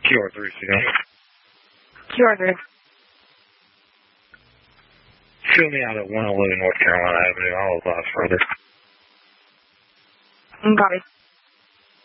QR3, signal. QR3. Fill me out at 111 North Carolina Avenue. I'll advise further. Copy.